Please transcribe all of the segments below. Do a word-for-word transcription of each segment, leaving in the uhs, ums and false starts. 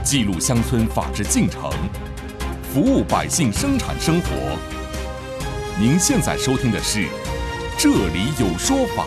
记录乡村法治进程，服务百姓生产生活。您现在收听的是《这里有说法》。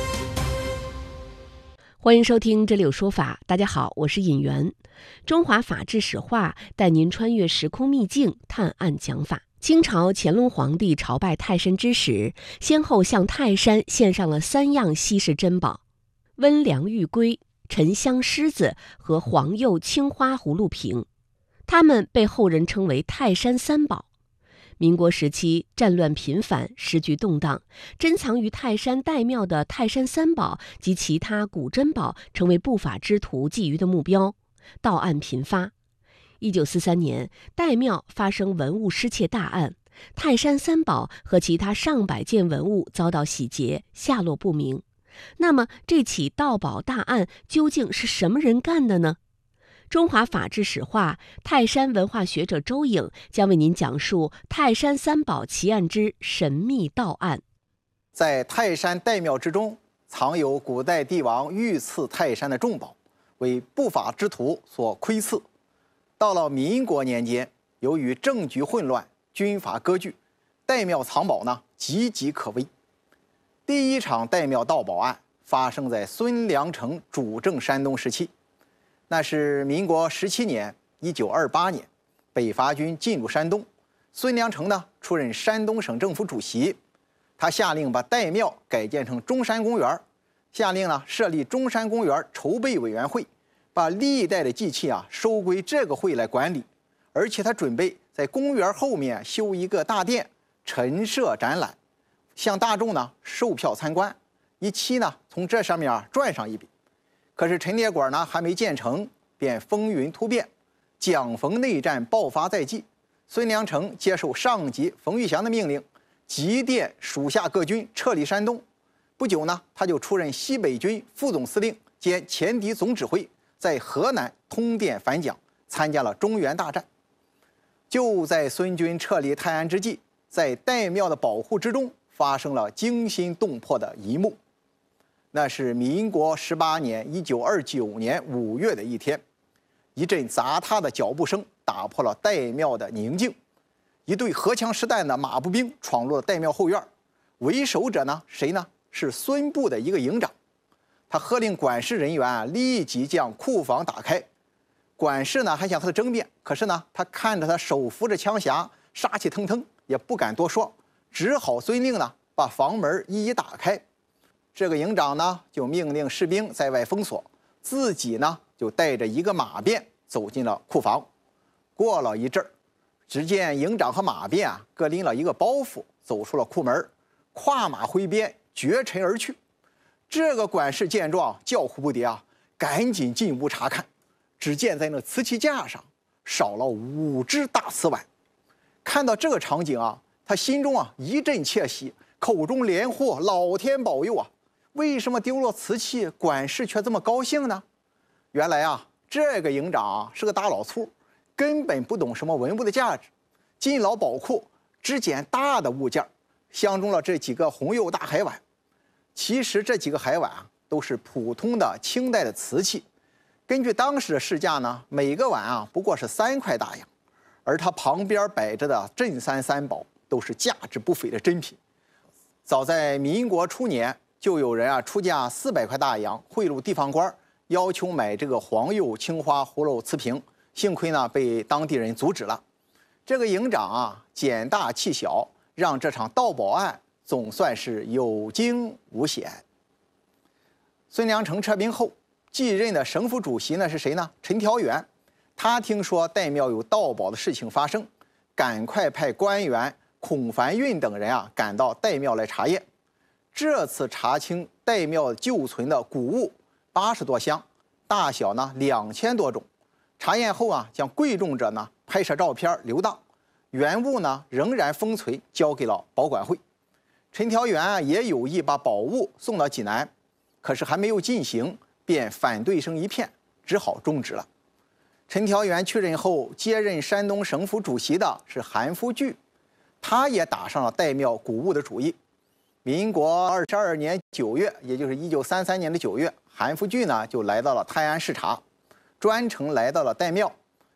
欢迎收听《这里有说法》，大家好，我是尹媛。中华法治史话带您穿越时空秘境，探案讲法。清朝乾隆皇帝朝拜泰山之时，先后向泰山献上了三样稀世珍宝：温良玉龟、沉香狮子和黄釉青花葫芦瓶。它们被后人称为泰山三宝。民国时期战乱频繁，时局动荡，珍藏于泰山岱庙的泰山三宝及其他古珍宝成为不法之徒觊觎的目标，盗案频发。一九四三年，岱庙发生文物失窃大案，泰山三宝和其他上百件文物遭到洗劫，下落不明。那么，这起盗宝大案究竟是什么人干的呢？中华法治史话，泰山文化学者周颖将为您讲述泰山三宝奇案之神秘盗案。 在泰山岱庙之中，藏有古代帝王御赐泰山的重宝，为不法之徒所窥伺。到了民国年间，由于政局混乱，军阀割据，岱庙藏宝呢岌岌可危。第一场岱庙盗宝案发生在孙良诚主政山东时期，那是民国十七年，一九二八年，北伐军进入山东，孙良诚呢出任山东省政府主席，他下令把岱庙改建成中山公园，下令呢设立中山公园筹备委员会，把历代的祭器啊收归这个会来管理，而且他准备在公园后面修一个大殿，陈设展览，向大众呢售票参观，一期呢从这上面啊赚上一笔。可是陈列馆呢还没建成，便风云突变，蒋冯内战爆发在即。孙良诚接受上级冯玉祥的命令，急电属下各军撤离山东。不久呢，他就出任西北军副总司令兼前敌总指挥，在河南通电反蒋，参加了中原大战。就在孙军撤离泰安之际，在岱庙的保护之中，发生了惊心动魄的一幕。那是民国十八年一九二九年五月的一天，一阵砸踏的脚步声打破了岱庙的宁静。一队荷枪实弹的马步兵闯入了岱庙后院，为首者呢谁呢？是孙部的一个营长。他喝令管事人员啊立即将库房打开。管事呢还想和他争辩，可是呢他看着他手扶着枪匣，杀气腾腾，也不敢多说，只好遵令呢把房门一一打开。这个营长呢就命令士兵在外封锁，自己呢就带着一个马便走进了库房。过了一阵儿，只见营长和马便啊各拎了一个包袱走出了库门，跨马挥鞭绝尘而去。这个管事见状叫苦不迭啊，赶紧进屋查看。只见在那瓷器架上少了五只大瓷碗。看到这个场景啊，他心中啊一阵窃喜，口中连呼老天保佑啊！为什么丢了瓷器，管事却这么高兴呢？原来啊，这个营长啊是个大老粗，根本不懂什么文物的价值。进老宝库，只捡大的物件，相中了这几个红釉大海碗。其实这几个海碗啊都是普通的清代的瓷器，根据当时的市价呢，每个碗啊不过是三块大洋，而它旁边摆着的镇三三宝都是价值不菲的珍品。早在民国初年，就有人啊出价四百块大洋贿赂地方官，要求买这个黄釉青花葫芦瓷瓶，幸亏呢被当地人阻止了。这个营长啊捡大气小，让这场盗宝案总算是有惊无险。孙良诚撤兵后，继任的省府主席呢是谁呢？陈调元。他听说岱庙有盗宝的事情发生，赶快派官员孔繁运等人啊赶到岱庙来查验。这次查清岱庙旧存的古物八十多箱，大小呢两千多种。查验后啊，将贵重者呢拍摄照片留档，原物呢仍然封存，交给了保管会。陈调元啊也有意把宝物送到济南，可是还没有进行，便反对声一片，只好终止了。陈调元去任后，接任山东省府主席的是韩复榘，他也打上了岱庙古物的主意。民国二十二年九月，也就是一九三三年的九月，韩复榘呢就来到了泰安视察，专程来到了岱庙，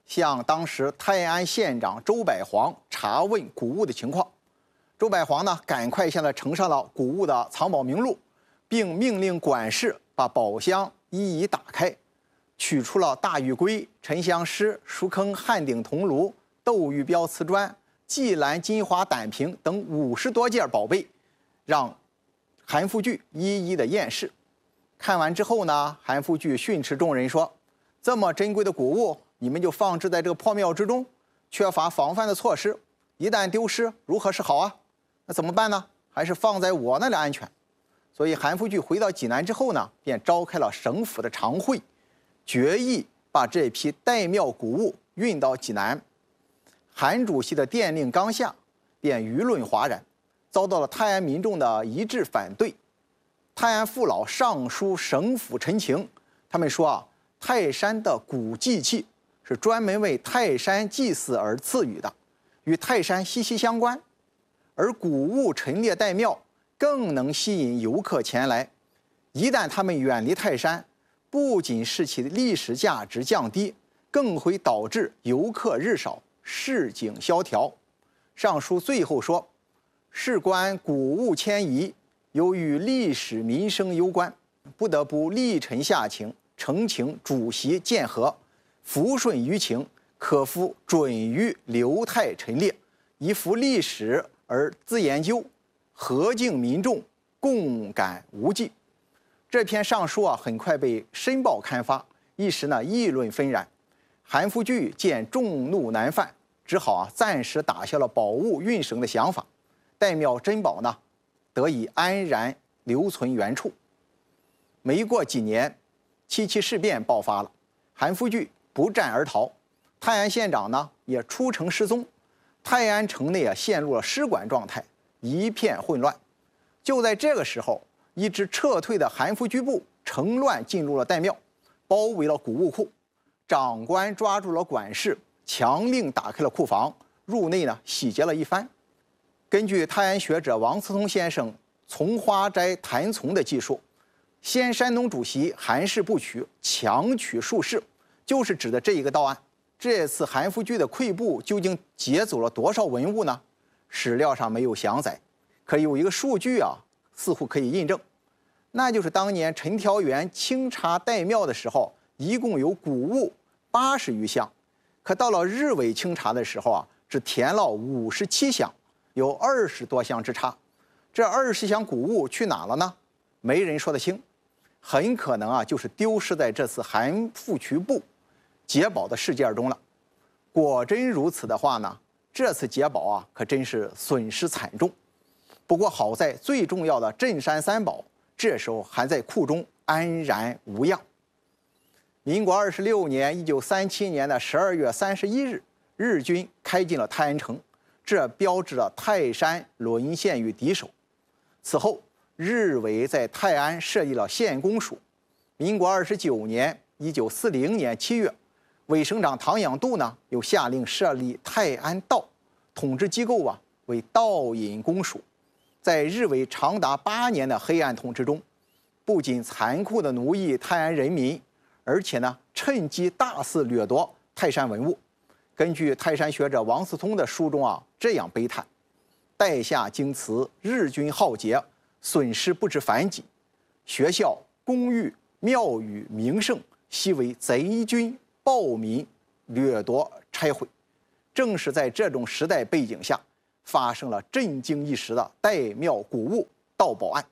向当时泰安县长周百煌查问古物的情况。周百煌呢，赶快向他呈上了古物的藏宝名录，并命令管事把宝箱一一打开，取出了大玉龟、沉香狮、蜀坑汉鼎铜炉、窦玉标瓷砖、季兰金华胆瓶等五十多件宝贝，让韩复榘一一的验视。看完之后呢，韩复榘训斥众人说：“这么珍贵的古物，你们就放置在这个破庙之中，缺乏防范的措施，一旦丢失，如何是好啊？那怎么办呢？还是放在我那里安全。”所以韩复榘回到济南之后呢，便召开了省府的常会，决议把这批岱庙古物运到济南。韩主席的电令刚下，便舆论哗然，遭到了泰安民众的一致反对。泰安父老上书省府陈情，他们说啊，泰山的古祭器是专门为泰山祭祀而赐予的，与泰山息息相关。而古物陈列岱庙更能吸引游客前来，一旦他们远离泰山，不仅使其历史价值降低，更会导致游客日少，市井萧条。上书最后说，事关古物迁移，由于历史民生攸关，不得不力陈下情，呈请主席鉴核，抚顺舆情，可夫准予留泰陈列，以符历史而自研究，和敬民众，共感无忌。这篇上书啊，很快被《申报》刊发，一时呢议论纷然。韩复榘见众怒难犯，只好啊暂时打消了宝物运省的想法，岱庙珍宝呢得以安然留存原处。没过几年，七七事变爆发了，韩复榘不战而逃，泰安县长呢也出城失踪，泰安城内啊陷入了失管状态，一片混乱。就在这个时候，一支撤退的韩复榘部乘乱进入了岱庙，包围了古物库。长官抓住了管事，强令打开了库房，入内呢洗劫了一番。根据泰安学者王思聪先生《从花斋谈从》的记述，先山东主席韩氏部曲强取数室，就是指的这一个盗案。这次韩复榘的溃部究竟劫走了多少文物呢？史料上没有详载，可有一个数据啊，似乎可以印证，那就是当年陈调元清查岱庙的时候，一共有古物八十余项，可到了日伪清查的时候啊，只填了五十七项，有二十多项之差。这二十项古物去哪了呢？没人说得清，很可能啊就是丢失在这次韩复榘部劫宝的事件中了。果真如此的话呢，这次劫宝啊可真是损失惨重。不过好在最重要的镇山三宝这时候还在库中安然无恙。民国二十六年，一九三七年的十二月三十一日，日军开进了泰安城，这标志了泰山沦陷于敌手。此后，日伪在泰安设立了县公署。民国二十九年，一九四零年七月，伪省长唐养度呢又下令设立泰安道，统治机构啊为道隐公署。在日伪长达八年的黑暗统治中，不仅残酷地奴役泰安人民，而且呢趁机大肆掠夺泰山文物。根据泰山学者王思聪的书中啊这样悲叹：岱下京祠，日军浩劫，损失不知凡几。学校、公寓、庙宇、名胜，悉为贼军暴民掠夺拆毁。正是在这种时代背景下，发生了震惊一时的岱庙古物盗宝案。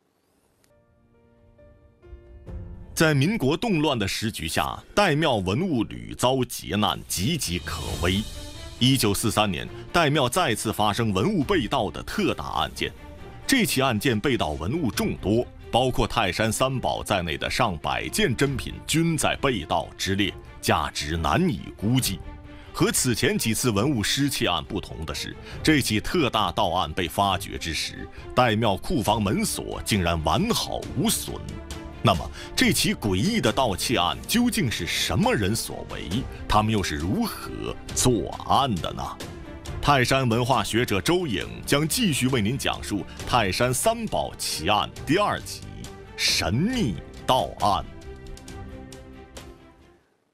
在民国动乱的时局下，岱庙文物屡遭劫难，岌岌可危。一九四三年，岱庙再次发生文物被盗的特大案件。这起案件被盗文物众多，包括泰山三宝在内的上百件珍品均在被盗之列，价值难以估计。和此前几次文物失窃案不同的是，这起特大盗案被发掘之时，岱庙库房门锁竟然完好无损。那么，这起诡异的盗窃案究竟是什么人所为？他们又是如何作案的呢？泰山文化学者周颖将继续为您讲述泰山三宝奇案第二集：神秘盗案。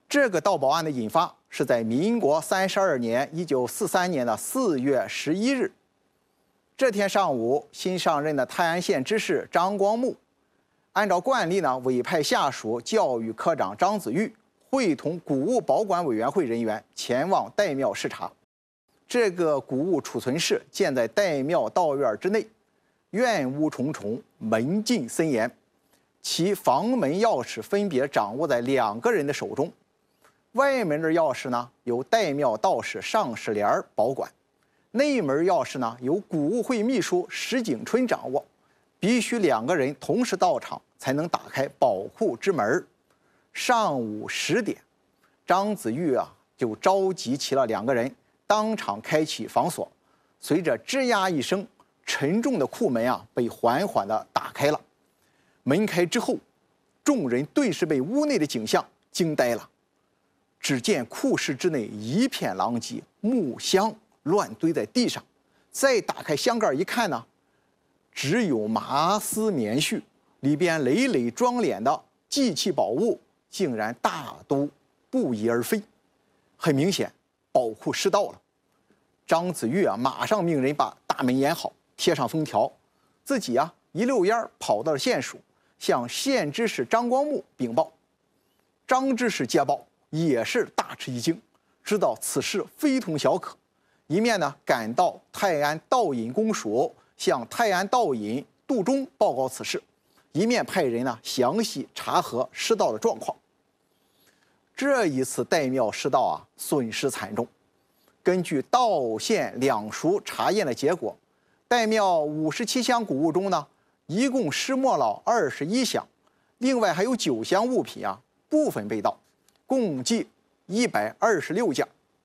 这个盗宝案的引发是在民国三十二年一九四三年的四月十一日。这天上午，新上任的泰安县知事张光木，按照惯例呢，委派下属教育科长张子玉会同古物保管委员会人员前往岱庙视察。这个古物储存室建在岱庙道院之内，院屋重重，门禁森严，其房门钥匙分别掌握在两个人的手中。外门的钥匙呢，由岱庙道士尚世莲保管。内门钥匙呢，由古物会秘书石景春掌握，必须两个人同时到场才能打开宝库之门。上午十点，张子玉啊就召集齐了两个人，当场开启房锁。随着吱呀一声，沉重的库门啊被缓缓地打开了。门开之后，众人顿时被屋内的景象惊呆了。只见库室之内一片狼藉，木箱乱堆在地上，再打开箱盖一看呢，只有麻丝棉絮，里边累累装殓的祭器宝物竟然大都不翼而飞。很明显，宝库失盗了。张子玉啊，马上命人把大门严好，贴上封条，自己啊一溜烟跑到了县署，向县知事张光木禀报。张知事接报也是大吃一惊，知道此事非同小可。一面呢赶到泰安道尹公署，向泰安道尹杜忠报告此事，一面派人呢详细查核失盗的状况。这一次岱庙失盗啊，损失惨重。根据道县两署查验的结果，岱庙五十七箱古物中呢，一共失没了二十一箱，另外还有九箱物品啊部分被盗，共计一百二十六件。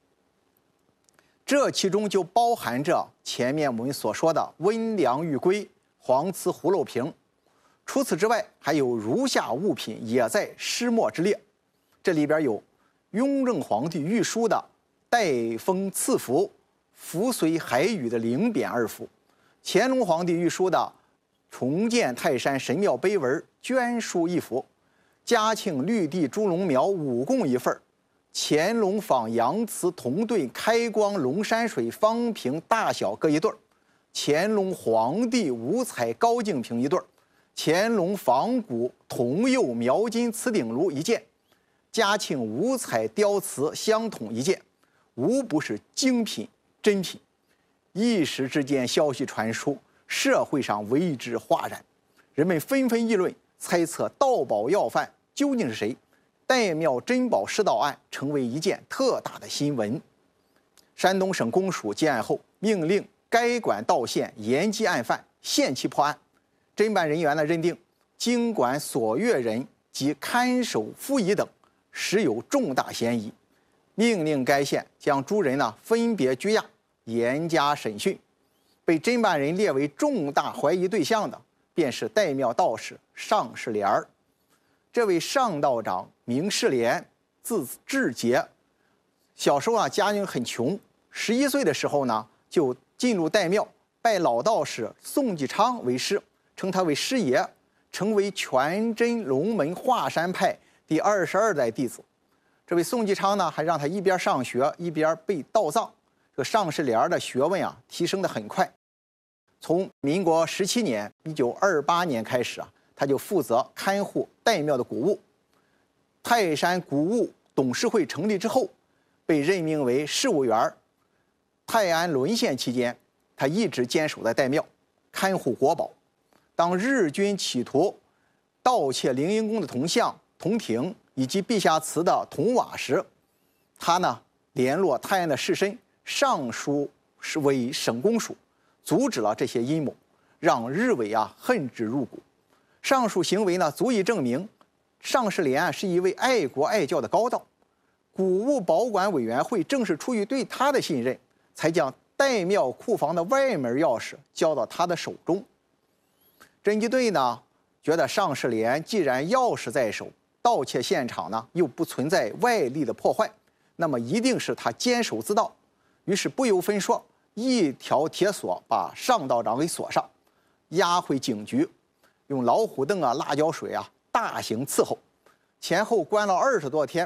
这其中就包含着前面我们所说的温良玉圭、黄瓷葫芦瓶。除此之外，还有如下物品也在失没之列。这里边有雍正皇帝御书的带封赐符、福随海宇的灵匾二幅，乾隆皇帝御书的重建泰山神庙碑文绢书一幅，嘉庆绿地猪龙苗五供一份，乾隆仿洋瓷铜兑开光龙山水方瓶大小各一对儿，乾隆皇帝五彩高净瓶一对儿，乾隆仿古铜釉描金瓷鼎炉一件，嘉庆五彩雕瓷香筒一件，无不是精品珍品。一时之间消息传出，社会上为之哗然，人们纷纷议论，猜测盗宝要犯究竟是谁。岱庙珍宝失盗案成为一件特大的新闻。山东省公署接案后，命令该管道县严缉案犯，限期破案。侦办人员呢认定，经管所阅人及看守夫役等实有重大嫌疑，命令该县将诸人呢分别拘押，严加审讯。被侦办人列为重大怀疑对象的，便是岱庙道士尚世莲儿。这位尚道长名世莲，字志杰。小时候啊，家境很穷，十一岁的时候呢，就进入岱庙，拜老道士宋继昌为师，称他为师爷，成为全真龙门华山派第二十二代弟子。这位宋继昌呢，还让他一边上学一边背道藏。这个尚世莲的学问啊，提升得很快。从民国十七年（一九二八年）开始啊，他就负责看护岱庙的古物。泰山古物董事会成立之后，被任命为事务员。泰安沦陷期间，他一直坚守在岱庙，看护国宝。当日军企图盗窃凌云宫的铜像、铜亭以及陛下祠的铜瓦时，他呢联络泰安的士绅，上书为省公署，阻止了这些阴谋，让日伪啊恨之入骨。上述行为呢，足以证明尚世莲是一位爱国爱教的高道。古物保管委员会正是出于对他的信任，才将岱庙库房的外门钥匙交到他的手中。侦缉队呢，觉得尚世莲既然钥匙在手，盗窃现场呢又不存在外力的破坏，那么一定是他监守自盗。于是不由分说，一条铁锁把尚道长给锁上，押回警局，用老虎凳啊、辣椒水啊大刑伺候，前后关了二十多天。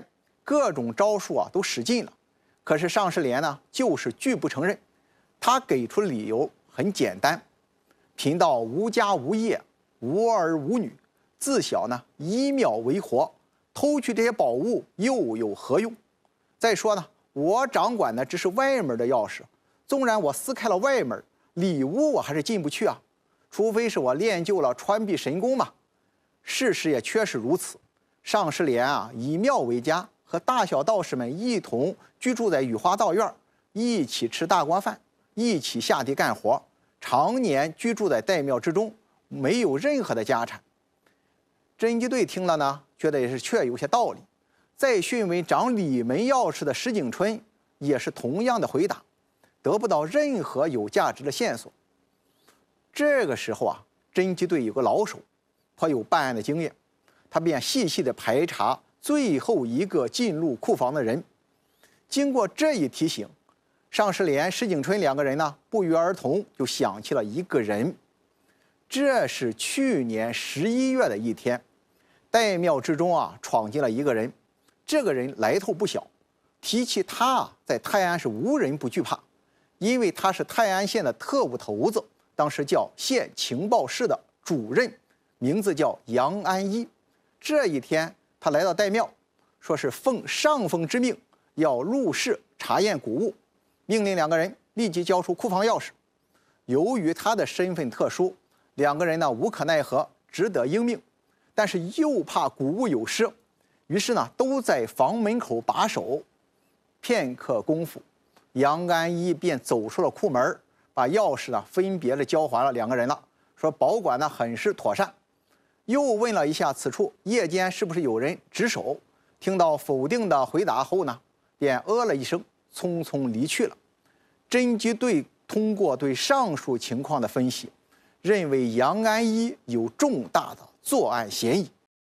各种招数啊都使尽了，可是尚世廉呢就是拒不承认。他给出的理由很简单：贫道无家无业，无儿无女，自小呢以庙为活，偷取这些宝物又有何用？再说呢，我掌管的只是外门的钥匙，纵然我撕开了外门，里屋我还是进不去啊，除非是我练就了穿壁神功嘛。事实也确实如此。尚世廉啊，以庙为家，和大小道士们一同居住在雨花道院，一起吃大锅饭，一起下地干活，常年居住在岱庙之中，没有任何的家产。侦缉队听了呢，觉得也是确有些道理。再询问掌里门钥匙的石景春，也是同样的回答，得不到任何有价值的线索。这个时候啊，侦缉队有个老手，颇有办案的经验，他便细细的排查最后一个进入库房的人。经过这一提醒，尚世廉、石景春两个人呢，不约而同就想起了一个人。这是去年十一月的一天，岱庙之中啊，闯进了一个人。这个人来头不小，提起他啊，在泰安是无人不惧怕，因为他是泰安县的特务头子，当时叫县情报室的主任，名字叫杨安一。这一天，他来到岱庙，说是奉上峰之命，要入室查验古物，命令两个人立即交出库房钥匙。由于他的身份特殊，两个人呢无可奈何，只得应命，但是又怕古物有失，于是呢都在房门口把守。片刻功夫，杨安一便走出了库门，把钥匙呢分别的交还了两个人了，说保管呢很是妥善。又问了一下此处夜间是不是有人值守，听到否定的回答后呢，便呃了一声，匆匆离去了。侦缉队通过对上述情况的分析，认为杨安一有重大的作案嫌疑。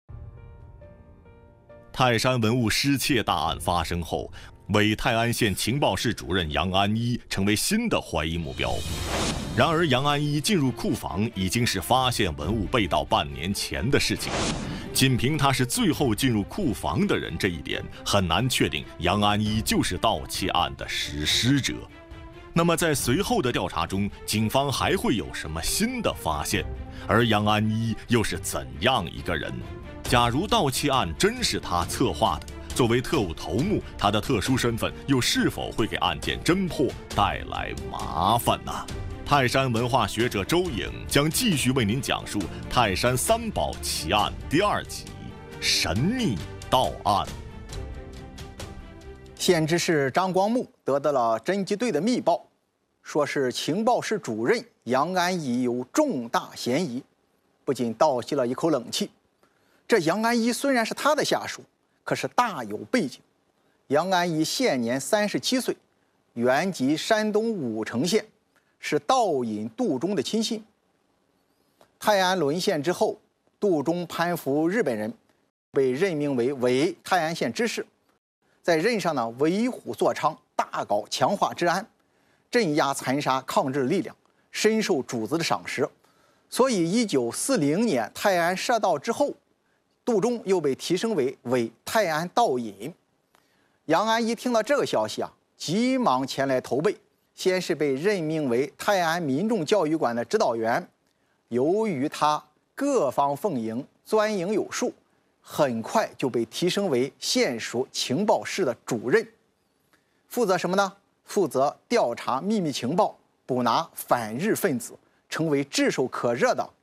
泰山文物失窃大案发生后，伪泰安县情报室主任杨安一成为新的怀疑目标。然而，杨安一进入库房已经是发现文物被盗半年前的事情，仅凭他是最后进入库房的人这一点，很难确定杨安一就是盗窃案的实施者。那么，在随后的调查中，警方还会有什么新的发现？而杨安一又是怎样一个人？假如盗窃案真是他策划的，作为特务头目，他的特殊身份又是否会给案件侦破带来麻烦呢？泰山文化学者周颖将继续为您讲述《泰山三宝奇案》第二集《神秘盗案》。 县知事张光木得到了侦缉队的密报，说是情报室主任杨安一有重大嫌疑，不仅倒吸了一口冷气。这杨安一虽然是他的下属，可是大有背景。杨安一现年三十七岁，原籍山东武城县，是道隐杜忠的亲信。泰安沦陷之后，杜忠攀附日本人，被任命为伪泰安县知事，在任上呢为虎作伥，大搞强化治安，镇压残杀抗日力量，深受主子的赏识。所以一九四零年泰安设道之后，杜忠又被提升为伪泰安道隐。杨安一听到这个消息啊，急忙前来投奔，先是被任命为泰安民众教育馆的指导员。由于他各方奉迎，钻营有术，很快就被提升为县属情报室的主任。负责什么呢？负责调查秘密情报，捕拿反日分子，成为炙手可热的